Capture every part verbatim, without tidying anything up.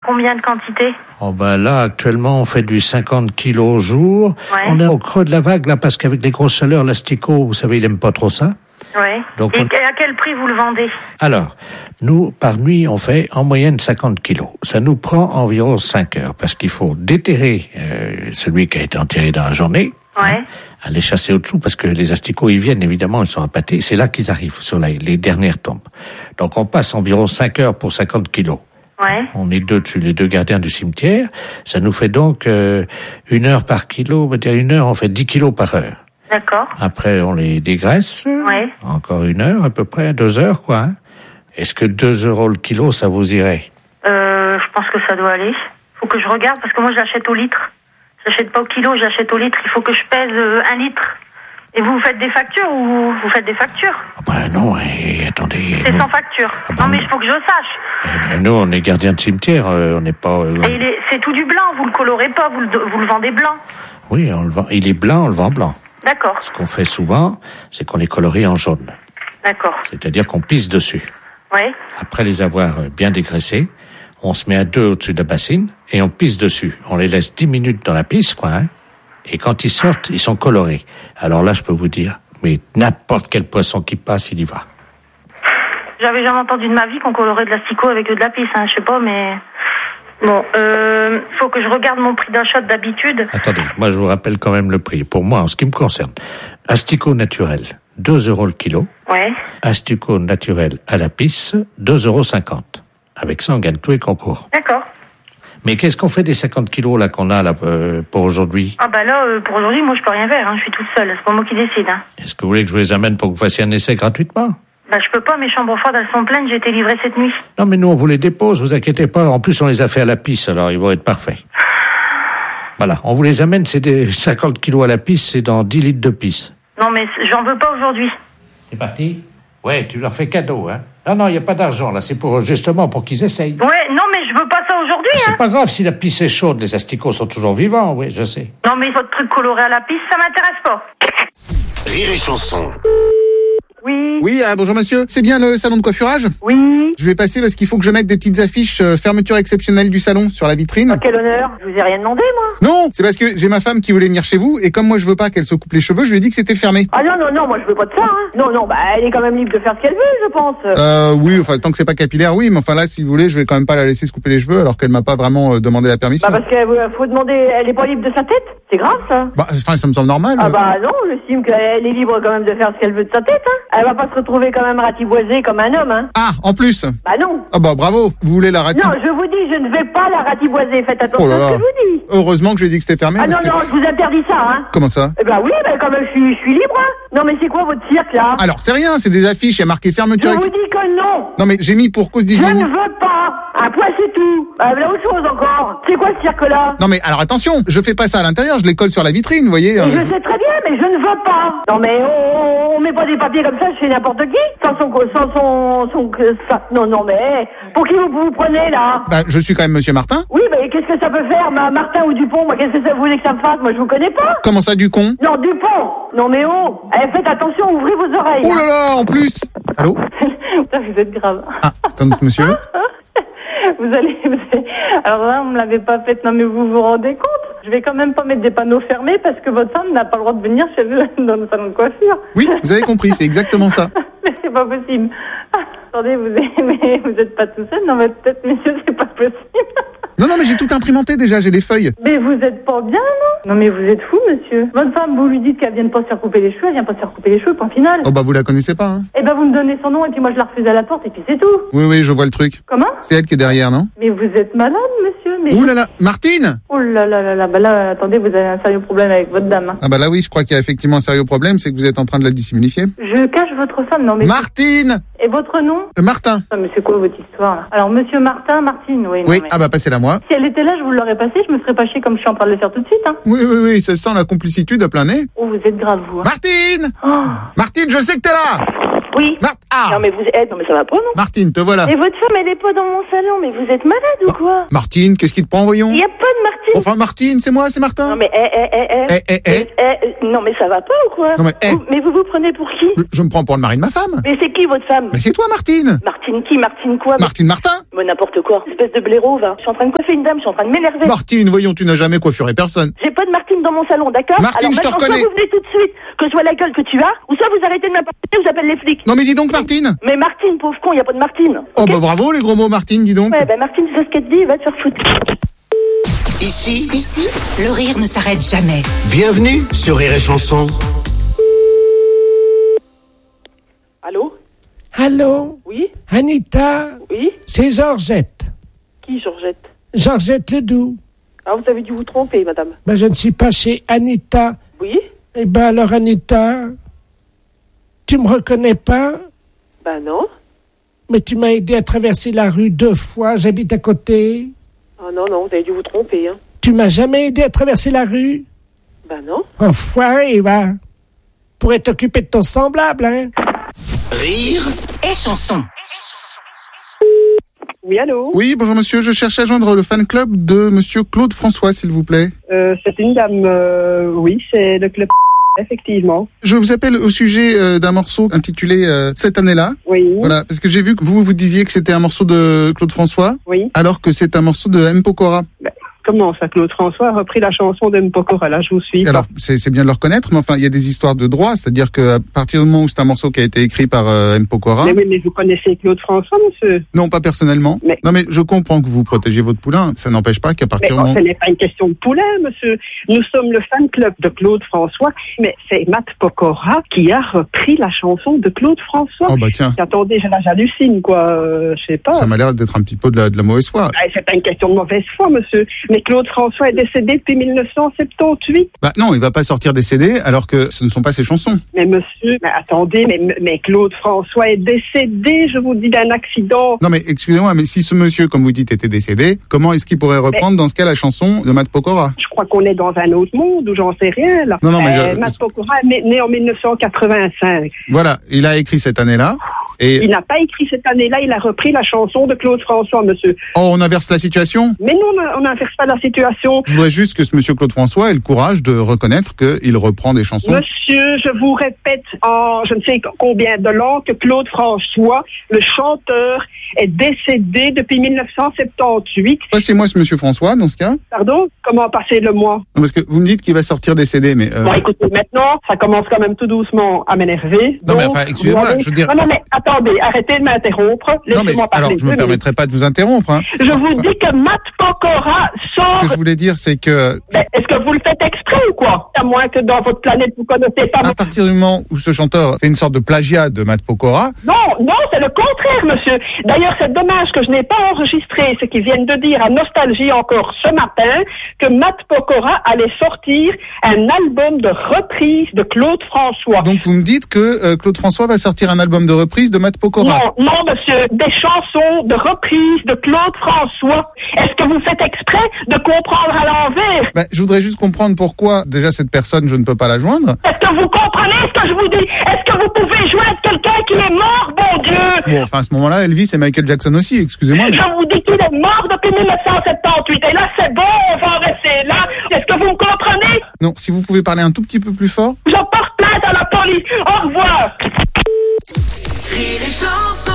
combien de quantité? Oh ben là, actuellement, on fait du cinquante kilos au jour. Ouais. On est au creux de la vague, là, parce qu'avec les grosses chaleurs, l'asticot, vous savez, il aime pas trop ça. Ouais. Donc Et on... à quel prix vous le vendez? Alors, nous, par nuit, on fait en moyenne cinquante kilos. Ça nous prend environ cinq heures, parce qu'il faut déterrer euh, celui qui a été enterré dans la journée. Ouais. Hein, aller chasser au-dessous, parce que les asticots, ils viennent, évidemment, ils sont appâtés. C'est là qu'ils arrivent, sur les, les dernières tombes. Donc, on passe environ cinq heures pour cinquante kilos. Ouais. On est deux dessus, les deux gardiens du cimetière. Ça nous fait donc euh, une heure par kilo. On va dire une heure, on fait dix kilos par heure. D'accord. Après, on les dégraisse. Ouais. Encore une heure, à peu près, deux heures, quoi. Hein. Est-ce que deux euros le kilo, ça vous irait? Euh, je pense que ça doit aller. Faut que je regarde, parce que moi, je l'achète au litre. J'achète pas au kilo, j'achète au litre. Il faut que je pèse euh, un litre. Et vous, vous faites des factures ou vous faites des factures? Ah ben non, et, attendez. C'est nous... sans facture. Ah ben non, mais non. il faut que je sache. Eh ben, nous, on est gardiens de cimetière, euh, on n'est pas... Euh, Et il est, c'est tout du blanc, vous le colorez pas, vous le, vous le vendez blanc. Oui, on le vend. Il est blanc, on le vend blanc. D'accord. Ce qu'on fait souvent, c'est qu'on les colorie en jaune. D'accord. C'est-à-dire qu'on pisse dessus. Ouais. Après les avoir bien dégraissés, on se met à deux au-dessus de la bassine et on pisse dessus. On les laisse dix minutes dans la pisse, quoi. Hein, et quand ils sortent, ils sont colorés. Alors là, je peux vous dire, mais n'importe quel poisson qui passe, il y va. J'avais jamais entendu de ma vie qu'on colorait de l'asticot avec de la pisse, hein, je sais pas, mais... Bon, euh, faut que je regarde mon prix d'achat d'habitude. Attendez, moi je vous rappelle quand même le prix. Pour moi, en ce qui me concerne, asticot naturel, deux euros le kilo. Ouais. Asticot naturel à la pisse, deux euros cinquante. Avec ça, on gagne tous les concours. D'accord. Mais qu'est-ce qu'on fait des cinquante kilos là qu'on a là euh, pour aujourd'hui? Ah bah là, euh, pour aujourd'hui, moi je peux rien faire, hein, je suis toute seule, c'est pas moi qui décide. Hein. Est-ce que vous voulez que je vous les amène pour que vous fassiez un essai gratuitement? Bah je peux pas, mes chambres froides elles sont pleines, j'ai été livrée cette nuit. Non mais nous on vous les dépose, vous inquiétez pas. En plus on les a fait à la pisse, alors ils vont être parfaits. Voilà, on vous les amène, c'est des cinquante kilos à la pisse, c'est dans dix litres de pisse. Non mais j'en veux pas aujourd'hui. C'est parti? Ouais, tu leur fais cadeau, hein. Non, non, il n'y a pas d'argent, là, c'est pour, justement, pour qu'ils essayent. Ouais, non mais je veux pas ça aujourd'hui, C'est hein. pas grave, si la pisse est chaude, les asticots sont toujours vivants, oui, je sais. Non mais votre truc coloré à la pisse, ça m'intéresse pas. Rire et chanson. Oui. Oui, ah, bonjour monsieur. C'est bien le salon de coiffurage? Oui. Je vais passer parce qu'il faut que je mette des petites affiches euh, fermeture exceptionnelle du salon sur la vitrine. Quel honneur. Je vous ai rien demandé, moi. Non, c'est parce que j'ai ma femme qui voulait venir chez vous et comme moi je veux pas qu'elle se coupe les cheveux, je lui ai dit que c'était fermé. Ah non, non, non, moi je veux pas de ça, hein. Non, non, bah elle est quand même libre de faire ce qu'elle veut, je pense. Euh, oui, enfin, tant que c'est pas capillaire, oui, mais enfin là, si vous voulez, je vais quand même pas la laisser se couper les cheveux alors qu'elle m'a pas vraiment euh, demandé la permission. Bah parce qu'il faut demander, elle est pas libre de sa tête. C'est grave, ça. Bah, enfin, ça me semble normal. Ah euh. bah non, j'estime qu'elle est libre quand même de faire ce qu'elle veut de sa tête, hein. Elle va pas se retrouver quand même ratiboisée comme un homme, hein. Ah, en plus. Bah non. Ah bah bravo, vous voulez la rati... Non, je vous dis, je ne vais pas la ratiboiser. Faites attention Oh là là. à ce que je vous dis. Heureusement que je lui ai dit que c'était fermé. Ah non, parce que... non, je vous interdis ça, hein. Comment ça? Eh ben oui, ben comme je suis, je suis libre, hein. Non mais c'est quoi votre cirque, là? Alors, c'est rien, c'est des affiches, il y a marqué Je fermeture... vous ex- dis que non. Non mais j'ai mis pour cause Je ne d'hygiène. veux pas. Un point, c'est tout. Bah, voilà autre chose encore. C'est quoi ce cirque-là? Non mais alors attention, je fais pas ça à l'intérieur, je les colle sur la vitrine, vous voyez. Et euh, je sais très bien, mais je ne veux pas. Non mais on, on met pas des papiers comme ça chez n'importe qui, sans son, sans son, son, ça. Non, non mais, pour qui vous vous prenez là? Bah, je suis quand même Monsieur Martin. Oui, mais qu'est-ce que ça peut faire, ma Martin ou Dupont? Moi, qu'est-ce que ça vous voulez que ça me fasse? Moi, je vous connais pas. Comment ça, du con? Non, Dupont. Non mais oh, eh, faites attention, ouvrez vos oreilles. Oh là là, en plus. Allô? Putain, vous êtes grave. Ah, c'est un autre monsieur. Vous allez, vous allez... Alors là, on me l'avait pas fait. Non mais vous vous rendez compte? Je vais quand même pas mettre des panneaux fermés parce que votre femme n'a pas le droit de venir chez vous dans le salon de coiffure. Oui, vous avez compris, c'est exactement ça. Mais c'est pas possible. Ah, attendez, vous êtes, mais vous êtes pas tout seul dans votre tête, messieurs, c'est pas possible. Non, non, mais j'ai tout imprimanté déjà, j'ai les feuilles. Mais vous êtes pas bien, non? Non mais vous êtes fou, monsieur. Votre femme, vous lui dites qu'elle vienne pas se faire couper les cheveux, elle vient pas se faire couper les cheveux, point final. Oh bah vous la connaissez pas, hein? Eh ben vous me donnez son nom et puis moi je la refuse à la porte et puis c'est tout. Oui, oui, je vois le truc. Comment? C'est elle qui est derrière, non? Mais vous êtes malade, monsieur. Mais Ouh là là, Martine! oh là là là là, bah là, attendez, vous avez un sérieux problème avec votre dame. Hein. Ah bah là oui, je crois qu'il y a effectivement un sérieux problème, c'est que vous êtes en train de la dissimulifier. Je cache votre femme, non mais... Martine! Et votre nom? Euh, Martin. Non mais c'est quoi votre histoire là? Alors monsieur Martin, Martine, oui. Non, Oui, mais... ah bah passez-la moi. Si elle était là, je vous l'aurais passé, je me serais pas chier comme je suis en train de le faire tout de suite. Hein. Oui, oui, oui, ça sent la complicitude à plein nez. Oh, vous êtes grave, vous. Hein. Martine! Oh. Martine, je sais que t'es là! Oui. Mar- ah! Non mais vous êtes... Non mais ça va pas, non? Martine, te voilà. Et votre femme, elle est pas dans mon salon, mais vous êtes malade ou quoi? Martine, qu'est-ce qui te prend, voyons? Il y a pas de Martine Martine. Enfin, Martine, c'est moi, c'est Martin. Non, mais, eh, eh, eh, eh. Eh, eh, eh. Eh, non, mais ça va pas ou quoi? Non, mais, eh. Vous- mais vous vous prenez pour qui? Je, je me prends pour le mari de ma femme. Mais c'est qui votre femme? Mais c'est toi, Martine. Martine qui? Martine quoi? Martine Martin. Mais n'importe quoi. Espèce de blaireau, va. Je suis en train de coiffer une dame, je suis en train de m'énerver. Martine, voyons, tu n'as jamais coiffuré personne. J'ai pas de Martine dans mon salon, d'accord? Martine, Alors, je te maintenant, reconnais. soit vous venez tout de suite, que je vois la gueule que tu as, ou soit vous arrêtez de m'apporter, ou j'appelle les flics. Non mais dis donc, Martine. Mais Martine, pauvre con, y a pas de Martine. Oh Ok? bah bravo, les gros mots, Martine, dis donc. Ouais, bah Martine, c'est ce qu'elle te dit, va te faire foutre. Ici, Ici, le rire ne s'arrête jamais. bienvenue sur Rire et Chanson. Allô? Allô, Oui? Anita, Oui? c'est Georgette. Qui, Georgette? Georgette Ledoux. Ah, vous avez dû vous tromper, madame. Ben, je ne suis pas chez Anita. Oui? Eh ben alors, Anita, tu me reconnais pas? Bah non. Mais tu m'as aidé à traverser la rue deux fois, j'habite à côté. Ah non, non, vous avez dû vous tromper, hein. Tu m'as jamais aidé à traverser la rue? Bah non. Enfoiré, va. Pourrais t'occuper de ton semblable, hein? Rire Et chanson. Oui, allô? Oui, bonjour monsieur, je cherche à joindre le fan club de monsieur Claude François, s'il vous plaît. Euh, c'est une dame, euh, oui, c'est le club, effectivement. Je vous appelle au sujet euh, d'un morceau intitulé euh, Cette année-là. Oui, Voilà, parce que j'ai vu que vous, vous disiez que c'était un morceau de Claude François, oui. alors que c'est un morceau de M. Pokora. Ben, comment ça, Claude François a repris la chanson de Mpokora, là, je vous suis. Alors, c'est c'est bien de le reconnaître, mais enfin, il y a des histoires de droit, c'est-à-dire qu'à partir du moment où c'est un morceau qui a été écrit par euh, M. Pokora, Mais oui, mais vous connaissez Claude François, monsieur? non pas personnellement, Mais- non mais je comprends que vous protégez votre poulain, ça n'empêche pas qu'à Mais partir du oh, moment... ce n'est pas une question de poulain, monsieur. Nous sommes le fan club de Claude François, mais c'est Matt Pokora qui a repris la chanson de Claude François. Oh bah tiens, Attendez, je- là, j'hallucine, quoi. Euh, je sais pas. ça m'a l'air d'être un petit peu de la, de la mauvaise foi. Ah, c'est pas une question de mauvaise foi, monsieur. Mais Claude François est décédé depuis mille neuf cent soixante-dix-huit. Bah non, il va pas sortir des C D alors que ce ne sont pas ses chansons. Mais monsieur, mais attendez, mais, mais Claude François est décédé, je vous dis, d'un accident. Non mais excusez-moi, mais si ce monsieur, comme vous dites, était décédé, comment est-ce qu'il pourrait reprendre dans ce cas la chanson de Matt Pokora? Je crois qu'on est dans un autre monde où j'en sais rien, là. Non, non, mais Euh, je- Matt Pokora est né- né en mille neuf cent quatre-vingt-cinq. Voilà, il a écrit cette année-là, et Il n'a pas écrit cette année-là, il a repris la chanson de Claude François, monsieur. oh, on inverse la situation. Mais non, on n'inverse pas la situation. Je voudrais juste que ce monsieur Claude François ait le courage de reconnaître qu'il reprend des chansons. Monsieur, je vous répète en je ne sais combien de langues que Claude François, le chanteur, est décédé depuis mille neuf cent soixante-dix-huit. Passez-moi ce monsieur François, dans ce cas. Pardon? Comment passer le mois? Non, parce que vous me dites qu'il va sortir des C D, mais... euh, Bon, écoutez, maintenant, ça commence quand même tout doucement à m'énerver. Non, mais Donc, enfin, excusez-moi, voilà. je veux dire- Non, non, mais attendez, arrêtez de m'interrompre. non, mais Laissez-moi parler. alors, je me deux permettrai pas de vous interrompre. Hein. minutes. Je vous dis que Matt Pokora Ce sort. que je voulais dire, c'est que Ben, est-ce que vous le faites exprès ou quoi? À moins que dans votre planète, vous connaissez pas. à partir du moment où ce chanteur fait une sorte de plagiat de Matt Pokora, Non, non, c'est le contraire, monsieur. D'ailleurs, c'est dommage que je n'ai pas enregistré ce qu'ils viennent de dire à Nostalgie encore ce matin, que Matt Pokora allait sortir un album de reprise de Claude François. donc vous me dites que euh, Claude François va sortir un album de reprise de Matt Pokora. Non, non, monsieur, des chansons de reprise de Claude François. Est-ce que vous faites exprès de comprendre à l'envers? Ben, je voudrais juste comprendre pourquoi, déjà, cette personne, je ne peux pas la joindre. Est-ce que vous comprenez ce que je vous dis? Est-ce que vous pouvez joindre quelqu'un qui est mort, bon Dieu? Bon, enfin, à ce moment-là, Elvis et Michael Jackson aussi, excusez-moi. Mais... Je vous dis qu'il est mort depuis mille neuf cent soixante-dix-huit. Et là, c'est bon, on va en rester là. Est-ce que vous me comprenez? Non, si vous pouvez parler un tout petit peu plus fort. Je porte plainte à la police. Au revoir. Rire et Chanson.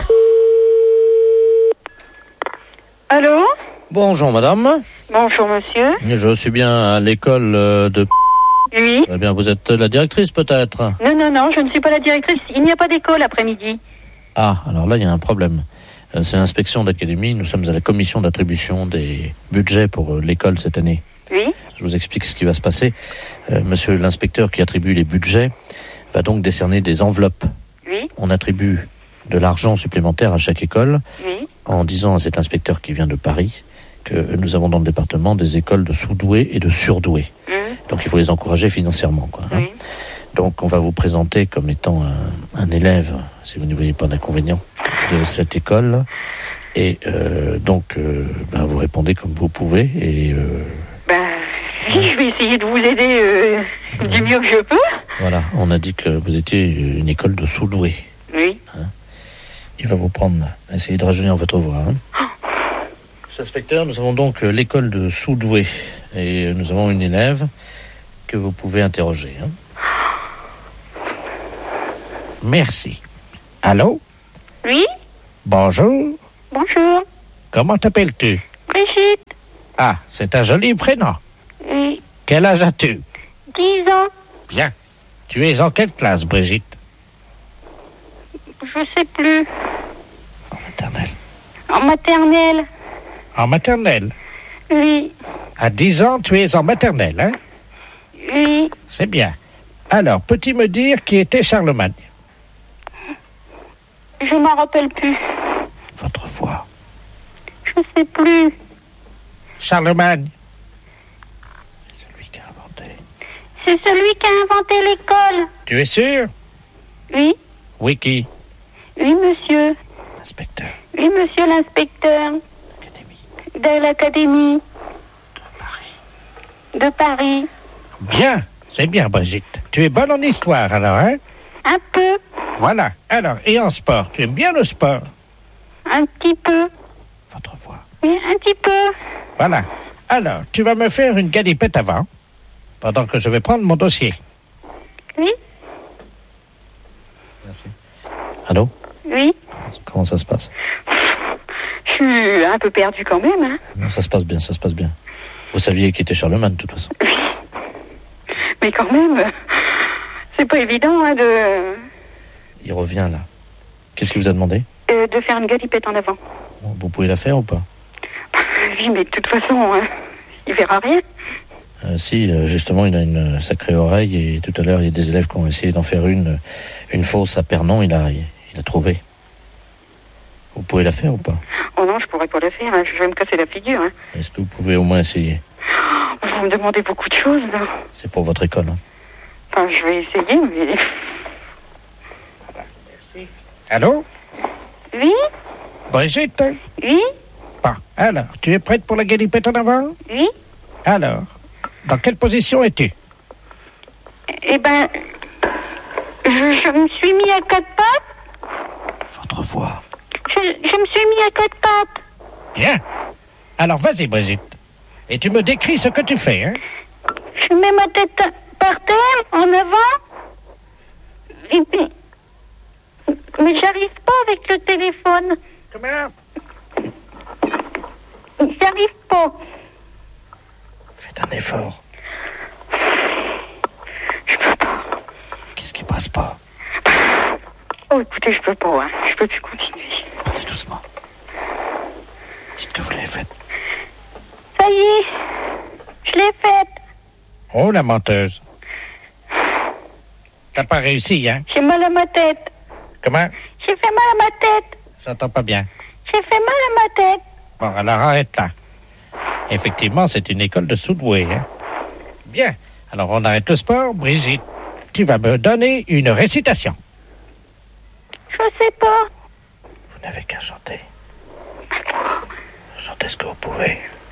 Allô? Bonjour madame, Bonjour, monsieur. je suis bien à l'école euh, de... Oui. Eh bien, vous êtes la directrice peut-être? Non, non, non, je ne suis pas la directrice. Il n'y a pas d'école après-midi. Ah, alors là, il y a un problème. Euh, C'est l'inspection d'académie, nous sommes à la commission d'attribution des budgets pour euh, l'école cette année. Oui. Je vous explique ce qui va se passer. Euh, monsieur l'inspecteur qui attribue les budgets va donc décerner des enveloppes. Oui. On attribue de l'argent supplémentaire à chaque école Oui. en disant à cet inspecteur qui vient de Paris que nous avons dans le département des écoles de sous-doués et de surdoués. Mmh. Donc il faut les encourager financièrement, quoi, hein. Oui. Donc on va vous présenter comme étant un, un élève, si vous ne voyez pas d'inconvénient, de cette école. Et euh, donc euh, ben, vous répondez comme vous pouvez. Et euh, Ben, oui, je vais essayer de vous aider euh, du mieux que je peux. voilà, on a dit que vous étiez une école de sous-doués. Oui. Il va vous prendre, essayez de rajeunir votre voix. Hein. Monsieur l'inspecteur, nous avons donc euh, l'école de Soudoué et nous avons une élève que vous pouvez interroger. Hein. Merci. Allô? Oui? Bonjour. Bonjour. Comment t'appelles-tu? Brigitte. Ah, c'est un joli prénom. Oui. Quel âge as-tu? dix ans. Bien. Tu es en quelle classe, Brigitte? Je sais plus. En maternelle. En maternelle. En maternelle? Oui. À dix ans, tu es en maternelle, hein? Oui. C'est bien. Alors, peux-tu me dire qui était Charlemagne? Je m'en rappelle plus. Votre voix. Je sais plus. Charlemagne. C'est celui qui a inventé. C'est celui qui a inventé l'école. Tu es sûr? Oui. Oui, qui? Oui, monsieur. Inspecteur. Oui, monsieur l'inspecteur. Académie. De l'académie. De Paris. De Paris. Bien. C'est bien, Brigitte. Tu es bonne en histoire, alors, hein? Un peu. Voilà. Alors, et en sport? Tu aimes bien le sport? Un petit peu. Votre voix. Oui, un petit peu. Voilà. Alors, tu vas me faire une galipette avant, pendant que je vais prendre mon dossier. Oui. Merci. Allô? Oui. Comment, comment ça se passe? Je suis un peu perdue quand même, hein. Non, ça se passe bien, ça se passe bien. Vous saviez qui était Charlemagne, de toute façon. Oui. Mais quand même, c'est pas évident, hein, de... Il revient, là. Qu'est-ce qu'il vous a demandé? Euh, de faire une galipette en avant. Vous pouvez la faire ou pas? Oui, mais de toute façon, hein, il verra rien. Euh, si, euh, justement, il a une sacrée oreille et tout à l'heure, il y a des élèves qui ont essayé d'en faire une, une fausse à Pernon, il a, il, il a trouvé. Vous pouvez la faire ou pas? Oh non, je pourrais pas le faire, hein, je vais me casser la figure. Hein. Est-ce que vous pouvez au moins essayer? Vous me demandez beaucoup de choses, là. C'est pour votre école, hein. Enfin, je vais essayer, mais... Merci. Allô? Oui? Brigitte? Oui? Bon, alors, tu es prête pour la galipette en avant? Oui? Alors, dans quelle position es-tu? Eh ben, je, je me suis mis à quatre pattes. Votre voix. Je, je me suis mis à quatre pattes. Bien. Alors, vas-y, Brigitte. Et tu me décris ce que tu fais, hein? Je mets ma tête par terre, en avant. Et puis... Mais j'arrive pas avec le téléphone. Comment? J'arrive pas. Faites un effort. Je peux pas. Qu'est-ce qui passe pas? Oh, écoutez, je peux pas, hein. Je peux plus continuer. Parlez doucement. Dites que vous l'avez faite. Ça y est, je l'ai faite. Oh, la menteuse. T'as pas réussi, hein? J'ai mal à ma tête. Comment? J'ai fait mal à ma tête. J'entends pas bien. J'ai fait mal à ma tête. Bon, alors arrête là. Effectivement, c'est une école de Soudoué, hein? Bien. Alors, on arrête le sport. Brigitte, tu vas me donner une récitation. Je sais pas. Vous n'avez qu'à chanter. Chantez ce que vous pouvez.